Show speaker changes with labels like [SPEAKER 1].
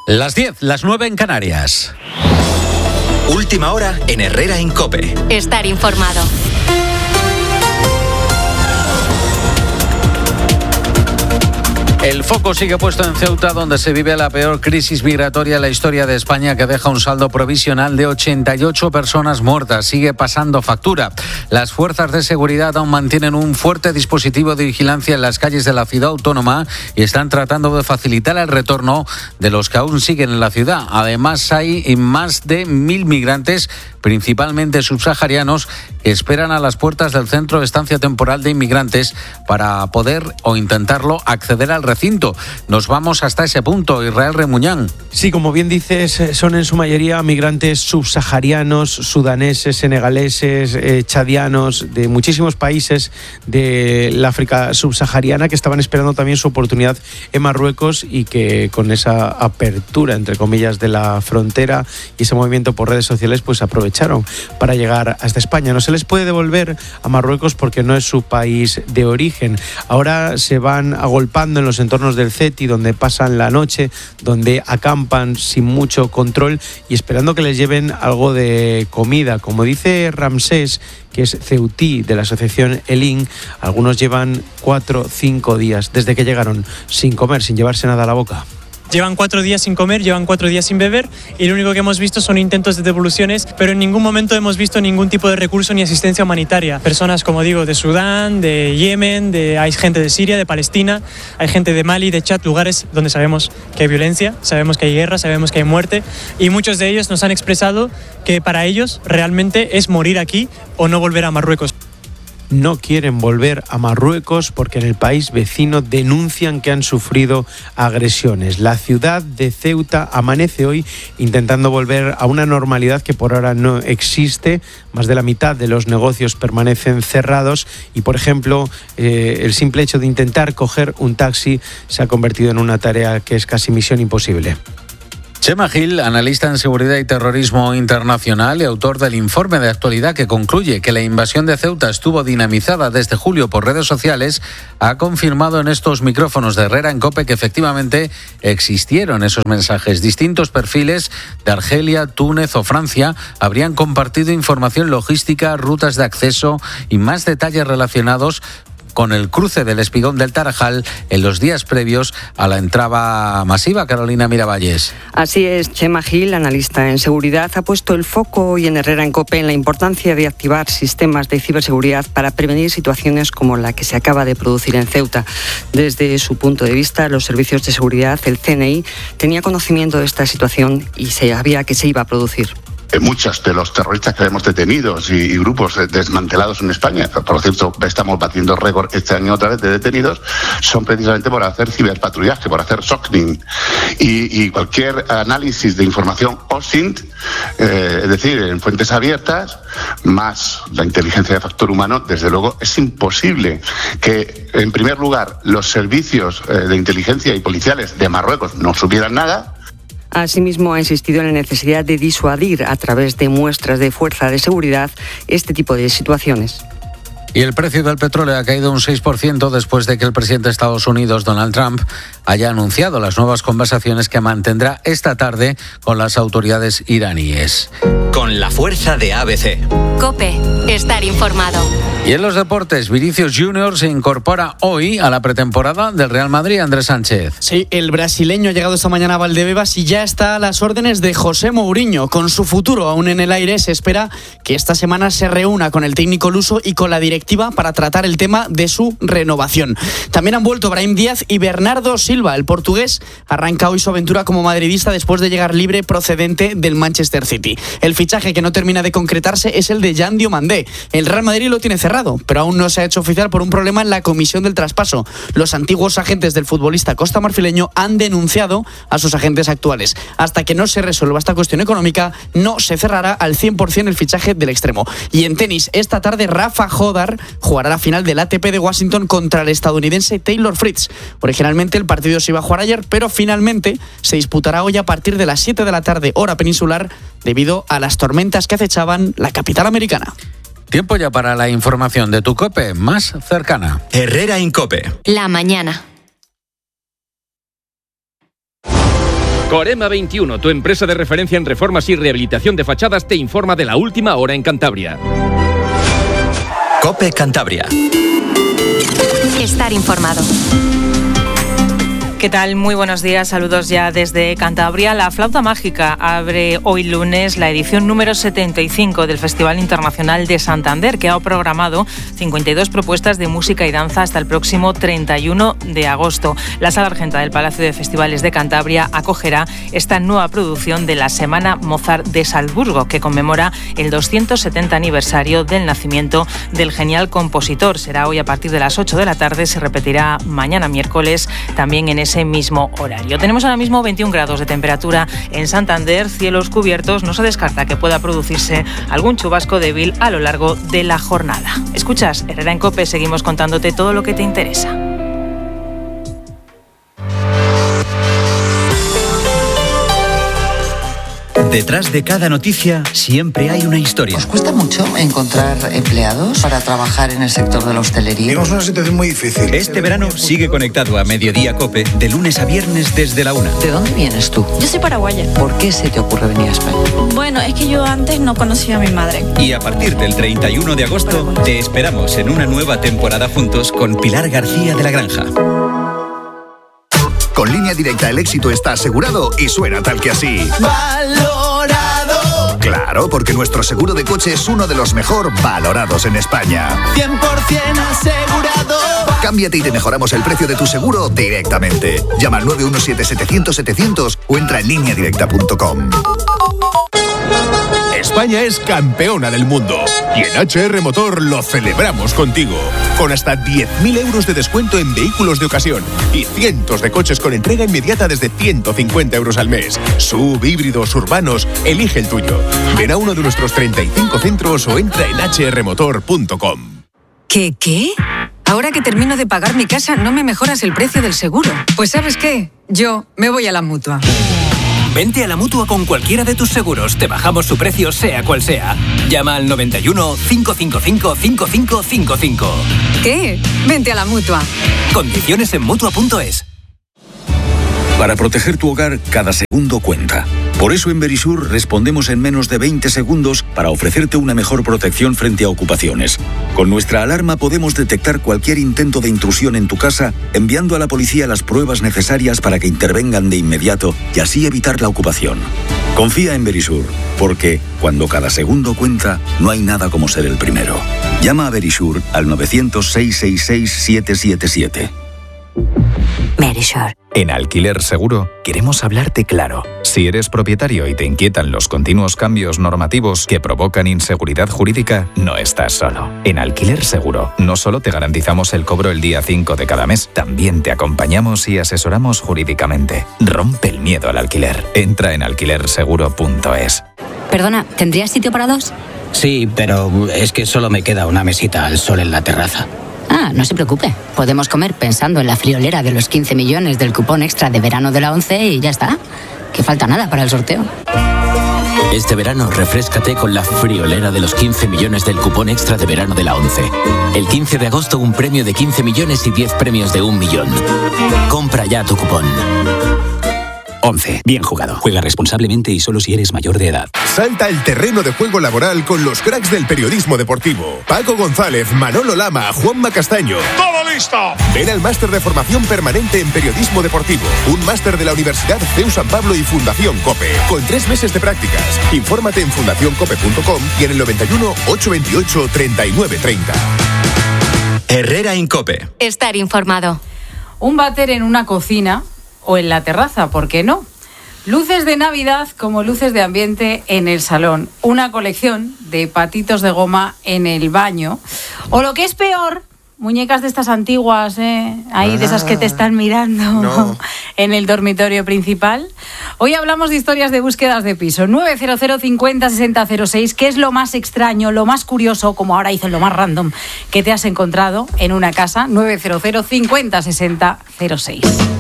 [SPEAKER 1] Las 10, las 9 en Canarias.
[SPEAKER 2] Última hora en Herrera en COPE.
[SPEAKER 3] Estar informado.
[SPEAKER 1] El foco sigue puesto en Ceuta, donde se vive la peor crisis migratoria en la historia de España, que deja un saldo provisional de 88 personas muertas. Sigue pasando factura. Las fuerzas de seguridad aún mantienen un fuerte dispositivo de vigilancia en las calles de la ciudad autónoma y están tratando de facilitar el retorno de los que aún siguen en la ciudad. Además, hay más de 1.000 migrantes, principalmente subsaharianos, que esperan a las puertas del centro de estancia temporal de inmigrantes para poder o intentarlo acceder al recinto. Nos vamos hasta ese punto. Israel Remuñán.
[SPEAKER 4] Sí, como bien dices, son en su mayoría migrantes subsaharianos, sudaneses, senegaleses, chadianos, de muchísimos países del África subsahariana, que estaban esperando también su oportunidad en Marruecos y que con esa apertura, entre comillas, de la frontera y ese movimiento por redes sociales, pues aprovecharon para llegar hasta España. No se les puede devolver a Marruecos porque no es su país de origen. Ahora se van agolpando en los entornos del CETI, donde pasan la noche, donde acampan sin mucho control y esperando que les lleven algo de comida. Como dice Ramsés, que es ceutí de la asociación ELIN, algunos llevan 4 o 5 días desde que llegaron sin comer, sin llevarse nada a la boca.
[SPEAKER 5] Llevan 4 días sin comer, llevan 4 días sin beber y lo único que hemos visto son intentos de devoluciones, pero en ningún momento hemos visto ningún tipo de recurso ni asistencia humanitaria. Personas, como digo, de Sudán, de Yemen, hay gente de Siria, de Palestina, hay gente de Mali, de Chad, lugares donde sabemos que hay violencia, sabemos que hay guerra, sabemos que hay muerte y muchos de ellos nos han expresado que para ellos realmente es morir aquí o no volver a Marruecos.
[SPEAKER 4] No quieren volver a Marruecos porque en el país vecino denuncian que han sufrido agresiones. La ciudad de Ceuta amanece hoy intentando volver a una normalidad que por ahora no existe. Más de la mitad de los negocios permanecen cerrados y, por ejemplo, el simple hecho de intentar coger un taxi se ha convertido en una tarea que es casi misión imposible.
[SPEAKER 1] Chema Gil, analista en seguridad y terrorismo internacional y autor del informe de actualidad que concluye que la invasión de Ceuta estuvo dinamizada desde julio por redes sociales, ha confirmado en estos micrófonos de Herrera en COPE que efectivamente existieron esos mensajes. Distintos perfiles de Argelia, Túnez o Francia habrían compartido información logística, rutas de acceso y más detalles relacionados con el cruce del Espigón del Tarajal en los días previos a la entrada masiva. Carolina Miravalles.
[SPEAKER 6] Así es, Chema Gil, analista en seguridad, ha puesto el foco hoy en Herrera en COPE en la importancia de activar sistemas de ciberseguridad para prevenir situaciones como la que se acaba de producir en Ceuta. Desde su punto de vista, los servicios de seguridad, el CNI, tenía conocimiento de esta situación y sabía que se iba a producir.
[SPEAKER 7] Muchos de los terroristas que vemos detenidos y grupos desmantelados en España, por cierto, estamos batiendo récord este año otra vez de detenidos, son precisamente por hacer ciberpatrullaje, por hacer SOCNIN. Y cualquier análisis de información OSINT, es decir, en fuentes abiertas, más la inteligencia de factor humano, desde luego es imposible que, en primer lugar, los servicios de inteligencia y policiales de Marruecos no supieran nada.
[SPEAKER 6] Asimismo, ha insistido en la necesidad de disuadir a través de muestras de fuerza de seguridad este tipo de situaciones.
[SPEAKER 1] Y el precio del petróleo ha caído un 6% después de que el presidente de Estados Unidos, Donald Trump, haya anunciado las nuevas conversaciones que mantendrá esta tarde con las autoridades iraníes.
[SPEAKER 2] Con la fuerza de ABC.
[SPEAKER 3] COPE, estar informado.
[SPEAKER 1] Y en los deportes, Vinicius Junior se incorpora hoy a la pretemporada del Real Madrid. Andrés Sánchez.
[SPEAKER 8] Sí, el brasileño ha llegado esta mañana a Valdebebas y ya está a las órdenes de José Mourinho. Con su futuro aún en el aire, se espera que esta semana se reúna con el técnico luso y con la directiva para tratar el tema de su renovación. También han vuelto Brahim Díaz y Bernardo Silva. El portugués arranca hoy su aventura como madridista después de llegar libre procedente del Manchester City. El fichaje que no termina de concretarse es el de Jan Diomandé. El Real Madrid lo tiene cerrado, pero aún no se ha hecho oficial por un problema en la comisión del traspaso. Los antiguos agentes del futbolista costamarfileño han denunciado a sus agentes actuales. Hasta que no se resuelva esta cuestión económica, no se cerrará al 100% el fichaje del extremo. Y en tenis, esta tarde Rafa Jodar jugará la final del ATP de Washington contra el estadounidense Taylor Fritz. Originalmente el partido se iba a jugar ayer, pero finalmente se disputará hoy a partir de las 7 de la tarde, hora peninsular, debido a las tormentas que acechaban la capital americana.
[SPEAKER 1] Tiempo ya para la información de tu COPE más cercana.
[SPEAKER 2] Herrera en COPE.
[SPEAKER 3] La mañana.
[SPEAKER 9] Corema 21, tu empresa de referencia en reformas y rehabilitación de fachadas, te informa de la última hora en Cantabria.
[SPEAKER 2] COPE Cantabria.
[SPEAKER 3] Estar informado.
[SPEAKER 10] ¿Qué tal? Muy buenos días, saludos ya desde Cantabria. La Flauta Mágica abre hoy lunes la edición número 75 del Festival Internacional de Santander, que ha programado 52 propuestas de música y danza hasta el próximo 31 de agosto. La Sala Argenta del Palacio de Festivales de Cantabria acogerá esta nueva producción de la Semana Mozart de Salzburgo, que conmemora el 270 aniversario del nacimiento del genial compositor. Será hoy a partir de las 8 de la tarde, se repetirá mañana miércoles también en ese mismo horario. Tenemos ahora mismo 21 grados de temperatura en Santander, cielos cubiertos. No se descarta que pueda producirse algún chubasco débil a lo largo de la jornada. Escuchas Herrera en COPE, seguimos contándote todo lo que te interesa.
[SPEAKER 2] Detrás de cada noticia siempre hay una historia.
[SPEAKER 11] ¿Os cuesta mucho encontrar empleados para trabajar en el sector de la hostelería?
[SPEAKER 12] Tenemos una situación muy difícil.
[SPEAKER 2] Este verano sigue conectado a Mediodía COPE de lunes a viernes desde la 1.
[SPEAKER 11] ¿De dónde vienes tú?
[SPEAKER 13] Yo soy paraguaya.
[SPEAKER 11] ¿Por qué se te ocurre venir a España?
[SPEAKER 13] Bueno, es que yo antes no conocía a mi madre.
[SPEAKER 2] Y a partir del 31 de agosto te esperamos en una nueva temporada juntos con Pilar García de la Granja.
[SPEAKER 14] Con Línea Directa el éxito está asegurado y suena tal que así.
[SPEAKER 15] ¡Valorado!
[SPEAKER 14] Claro, porque nuestro seguro de coche es uno de los mejor valorados en España.
[SPEAKER 15] 100% asegurado.
[SPEAKER 14] Cámbiate y te mejoramos el precio de tu seguro directamente. Llama al 917-700-700 o entra en lineadirecta.com.
[SPEAKER 16] España es campeona del mundo y en HR Motor lo celebramos contigo. Con hasta 10.000 euros de descuento en vehículos de ocasión y cientos de coches con entrega inmediata desde 150 euros al mes. SUV, híbridos, urbanos, elige el tuyo. Ven a uno de nuestros 35 centros o entra en hrmotor.com.
[SPEAKER 17] ¿Qué? Ahora que termino de pagar mi casa, ¿no me mejoras el precio del seguro? Pues ¿sabes qué? Yo me voy a la Mutua.
[SPEAKER 18] Vente a la Mutua con cualquiera de tus seguros. Te bajamos su precio, sea cual sea. Llama al 91 555 5555.
[SPEAKER 17] ¿Qué? Vente a la Mutua.
[SPEAKER 18] Condiciones en Mutua.es.
[SPEAKER 19] Para proteger tu hogar, cada segundo cuenta. Por eso en Verisur respondemos en menos de 20 segundos para ofrecerte una mejor protección frente a ocupaciones. Con nuestra alarma podemos detectar cualquier intento de intrusión en tu casa, enviando a la policía las pruebas necesarias para que intervengan de inmediato y así evitar la ocupación. Confía en Verisur, porque cuando cada segundo cuenta, no hay nada como ser el primero. Llama a Verisur al 900-666-777.
[SPEAKER 20] Verisur. En Alquiler Seguro queremos hablarte claro. Si eres propietario y te inquietan los continuos cambios normativos que provocan inseguridad jurídica, no estás solo. En Alquiler Seguro no solo te garantizamos el cobro el día 5 de cada mes, también te acompañamos y asesoramos jurídicamente. Rompe el miedo al alquiler. Entra en alquilerseguro.es.
[SPEAKER 21] Perdona, ¿tendrías sitio para dos?
[SPEAKER 22] Sí, pero es que solo me queda una mesita al sol en la terraza.
[SPEAKER 21] Ah, no se preocupe. Podemos comer pensando en la friolera de los 15 millones del cupón extra de verano de la 11 y ya está. Que falta nada para el sorteo.
[SPEAKER 22] Este verano refréscate con la friolera de los 15 millones del cupón extra de verano de la 11. El 15 de agosto un premio de 15 millones y 10 premios de 1 millón. Compra ya tu cupón. 11. Bien jugado. Juega responsablemente y solo si eres mayor de edad.
[SPEAKER 16] Salta al terreno de juego laboral con los cracks del periodismo deportivo. Paco González, Manolo Lama, Juanma Castaño.
[SPEAKER 23] ¡Todo listo!
[SPEAKER 16] Ven al máster de formación permanente en periodismo deportivo. Un máster de la Universidad CEU San Pablo y Fundación COPE. Con 3 meses de prácticas. Infórmate en fundacioncope.com y en el 91 828 3930.
[SPEAKER 2] Herrera en COPE.
[SPEAKER 3] Estar informado.
[SPEAKER 24] Un váter en una cocina o en la terraza, ¿por qué no? Luces de Navidad como luces de ambiente en el salón. Una colección de patitos de goma en el baño. O lo que es peor, muñecas de estas antiguas, ahí de esas que te están mirando en el dormitorio principal. Hoy hablamos de historias de búsquedas de piso. 900 50 60 06. ¿Qué es lo más extraño, lo más curioso, como ahora dicen, lo más random que te has encontrado en una casa? 900 50 60 06.